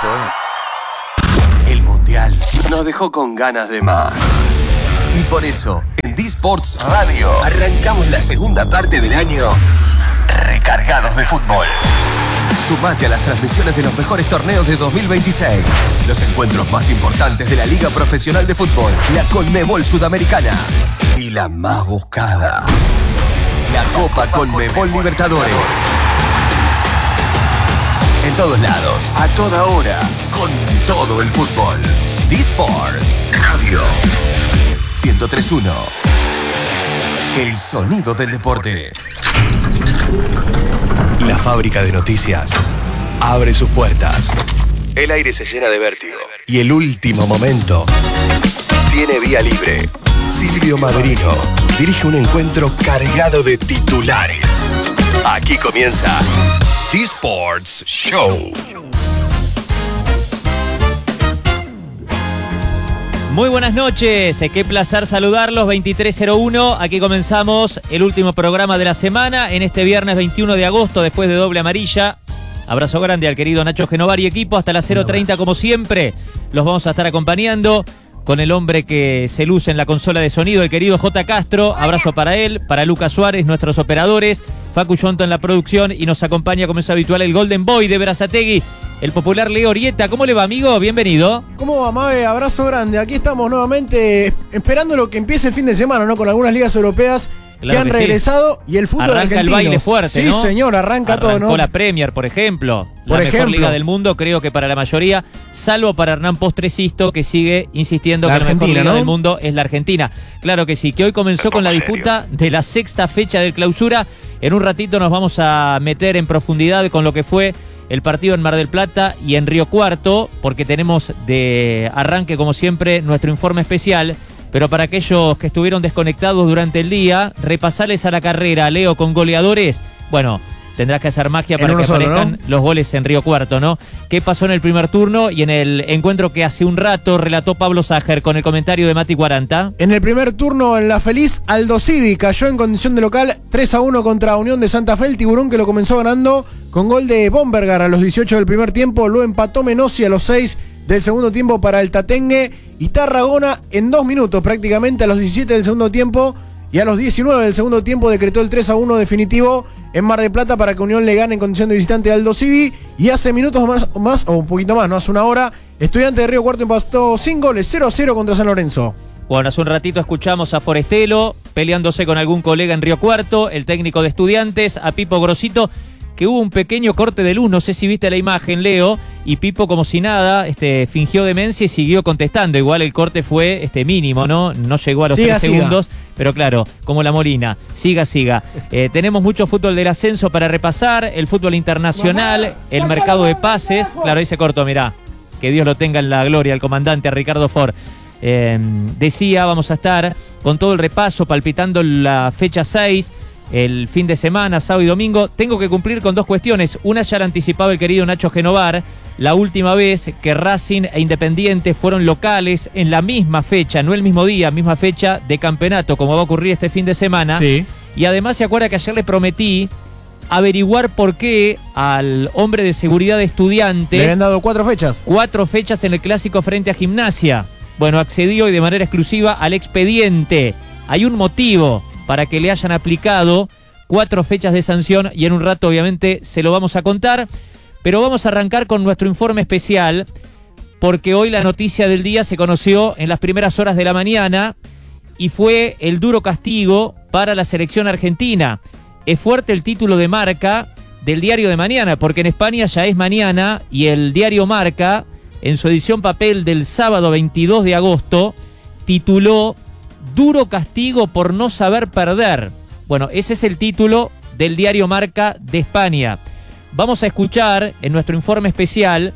eso, El Mundial nos dejó con ganas de más. Y por eso, en D-Sports Radio, arrancamos la segunda parte del año recargados de fútbol. Sumate a las transmisiones de los mejores torneos de 2026. Los encuentros más importantes de la Liga Profesional de Fútbol, la Conmebol Sudamericana y la más buscada, la Copa Conmebol Libertadores. En todos lados, a toda hora, con todo el fútbol. D-Sports Radio 103.1. El sonido del deporte. La fábrica de noticias abre sus puertas. El aire se llena de vértigo. Y el último momento tiene vía libre. Silvio Maverino dirige un encuentro cargado de titulares. Aquí comienza D-Sports Show. Muy buenas noches, qué placer saludarlos, 23:01, aquí comenzamos el último programa de la semana, en este viernes 21 de agosto, después de doble amarilla. Abrazo grande al querido Nacho Genovar y equipo, hasta las 0:30 como siempre, los vamos a estar acompañando con el hombre que se luce en la consola de sonido, el querido J. Castro, abrazo para él, para Lucas Suárez, nuestros operadores, Facu Yonto en la producción y nos acompaña como es habitual el Golden Boy de Berazategui, el popular Leo Orieta. ¿Cómo le va, amigo? Bienvenido. ¿Cómo va, Mabe? Abrazo grande. Aquí estamos nuevamente esperando lo que empiece el fin de semana, ¿no? Con algunas ligas europeas que han regresado y el fútbol arranca argentino. El baile fuerte, ¿no? Sí, señor, arrancó todo, ¿no? La Premier, por ejemplo. La mejor liga del mundo, creo que para la mayoría, salvo para Hernán Postresisto, que sigue insistiendo que la mejor liga del mundo es la Argentina. Claro que sí, que hoy comenzó con la disputa de la sexta fecha del Clausura. En un ratito nos vamos a meter en profundidad con lo que fue el partido en Mar del Plata y en Río Cuarto, porque tenemos de arranque, como siempre, nuestro informe especial. Pero para aquellos que estuvieron desconectados durante el día, repasarles a la carrera, Leo, con goleadores. Bueno, tendrás que hacer magia para que aparezcan los goles en Río Cuarto, ¿no? ¿Qué pasó en el primer turno y en el encuentro que hace un rato relató Pablo Sájer con el comentario de Mati 40? En el primer turno, en la feliz, Aldosivi cayó en condición de local 3-1 contra Unión de Santa Fe. El Tiburón, que lo comenzó ganando con gol de Bombergar a los 18 del primer tiempo. Lo empató Menossi a los 6 del segundo tiempo para el Tatengue. Y Tarragona en 2 minutos prácticamente a los 17 del segundo tiempo. Y a los 19 del segundo tiempo decretó el 3-1 definitivo en Mar del Plata para que Unión le gane en condición de visitante a Aldosivi. Y hace minutos más, o un poquito más, no hace una hora, Estudiantes de Río Cuarto empató sin goles, 0-0 contra San Lorenzo. Bueno, hace un ratito escuchamos a Forestelo peleándose con algún colega en Río Cuarto, el técnico de Estudiantes, a Pipo Grosito, que hubo un pequeño corte de luz, no sé si viste la imagen, Leo, y Pipo como si nada, fingió demencia y siguió contestando. Igual el corte fue mínimo, ¿no? No llegó a los 3 segundos, pero claro, como la Molina, siga. Tenemos mucho fútbol del ascenso para repasar, el fútbol internacional, el mercado de pases. Claro, ahí se cortó, mirá, que Dios lo tenga en la gloria, el comandante, a Ricardo Ford. Decía, vamos a estar con todo el repaso, palpitando la fecha 6, el fin de semana, sábado y domingo. Tengo que cumplir con 2 cuestiones. Una ya la anticipaba el querido Nacho Genovar, la última vez que Racing e Independiente fueron locales en la misma fecha, no el mismo día, misma fecha de campeonato, como va a ocurrir este fin de semana. Sí. Y además se acuerda que ayer le prometí averiguar por qué al hombre de seguridad de Estudiantes le habían dado 4 fechas. 4 fechas en el clásico frente a Gimnasia. Bueno, accedió y de manera exclusiva al expediente. Hay un motivo para que le hayan aplicado 4 fechas de sanción y en un rato obviamente se lo vamos a contar. Pero vamos a arrancar con nuestro informe especial porque hoy la noticia del día se conoció en las primeras horas de la mañana y fue el duro castigo para la selección argentina. Es fuerte el título de Marca del diario de mañana, porque en España ya es mañana y el diario Marca, en su edición papel del sábado 22 de agosto, tituló "Duro castigo por no saber perder". Bueno, ese es el título del diario Marca de España. Vamos a escuchar en nuestro informe especial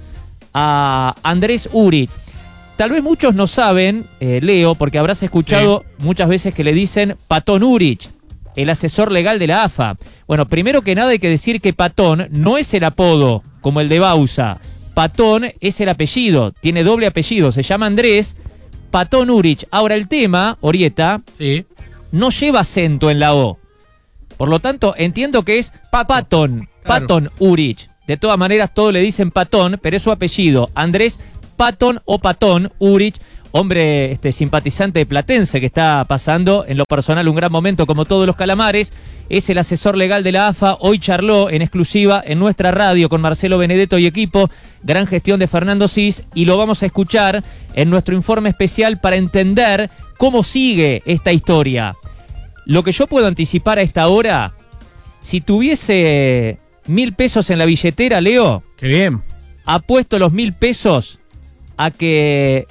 a Andrés Uric. Tal vez muchos no saben, Leo, porque habrás escuchado muchas veces que le dicen Patón Uric, el asesor legal de la AFA. Bueno, primero que nada hay que decir que Patón no es el apodo, como el de Bausa. Patón es el apellido, tiene doble apellido, se llama Andrés Patón Uric. Ahora el tema, Orieta, no lleva acento en la O. Por lo tanto, entiendo que es Patón Uric. De todas maneras, todos le dicen Patón, pero es su apellido. Andrés Patón o Patón Urich, hombre simpatizante de Platense que está pasando en lo personal un gran momento como todos los calamares. Es el asesor legal de la AFA. Hoy charló en exclusiva en nuestra radio con Marcelo Benedetto y equipo. Gran gestión de Fernando Sis y lo vamos a escuchar en nuestro informe especial para entender cómo sigue esta historia. Lo que yo puedo anticipar a esta hora, si tuviese 1.000 pesos en la billetera, Leo, Qué bien. apuesto los 1.000 pesos a que